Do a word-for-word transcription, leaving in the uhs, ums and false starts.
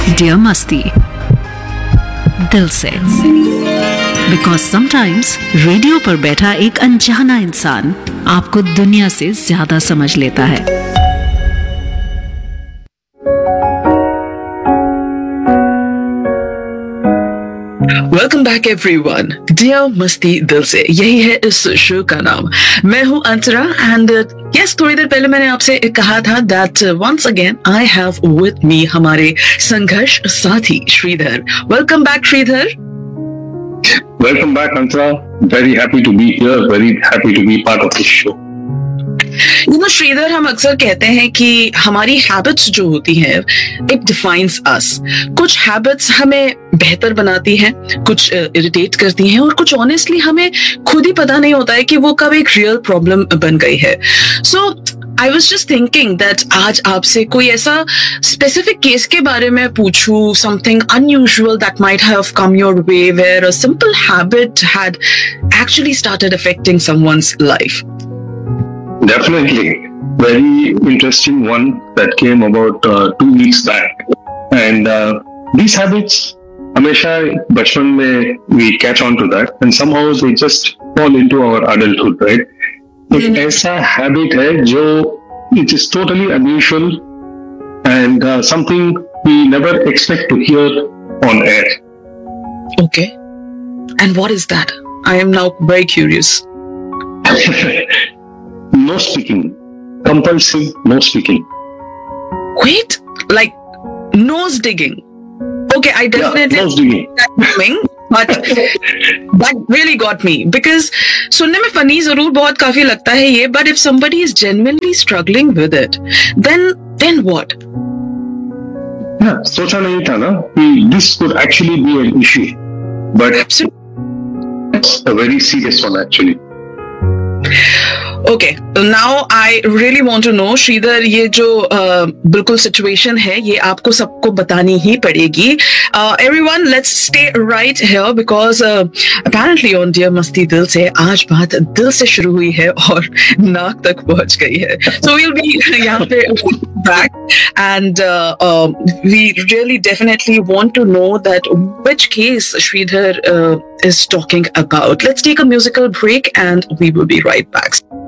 Dear मस्ती दिल से। बिकॉज समटाइम्स रेडियो पर बैठा एक अनजाना इंसान आपको दुनिया से ज्यादा समझ लेता है। वेलकम बैक एवरीवन, डियर मस्ती दिल से, यही है इस शो का नाम। मैं हूं अंतरा एंड यस, थोड़ी देर पहले मैंने आपसे कहा था that once again I have with me हमारे संघर्ष साथी Shridhar. Welcome back Shridhar. Welcome back, Antara. Very happy to be here. Very happy to be part of this show. You know Shridhar, हम अक्सर कहते हैं कि हमारी हैबिट्स जो होती हैं इट डिफाइंस अस। कुछ हैबिट्स हमें बेहतर बनाती हैं, कुछ इरिटेट uh, करती हैं और कुछ ऑनेस्टली हमें खुद ही पता नहीं होता है कि वो कब एक रियल प्रॉब्लम बन गई है। सो I was just thinking that आज आपसे कोई ऐसा स्पेसिफिक केस के बारे में पूछूं, something unusual that might have come your way where a simple habit had actually started affecting someone's life. Definitely. Very interesting one that came about uh, two weeks back. And uh, these habits, hamesha bachpan mein we catch on to that and somehow they just fall into our adulthood, right? एक ऐसा habit है जो it is totally unusual and uh, something we never expect to hear on air. Okay. And what is that? I am now very curious. No speaking. Compulsive no speaking. Wait, like nose digging. Okay, I definitely yeah, nose digging. That but that really got me because सुनने में funny जरूर बहुत काफी लगता है ये, but if somebody is genuinely struggling with it, then then what? Yeah, सोचा नहीं था ना कि this could actually be an issue, but it's a very serious one actually. Okay, now I really want to know Shridhar, ये जो uh, बिल्कुल situation है ये आपको सबको बतानी ही पड़ेगी। Everyone let's stay right here because apparently on dear मस्ती दिल से आज बात दिल से शुरू हुई है और नाक तक पहुंच गई है। सो वी विल बी यहाँ पे back and we really definitely want to know that which case Shridhar uh, is talking about. Let's take a musical break and we will be right back.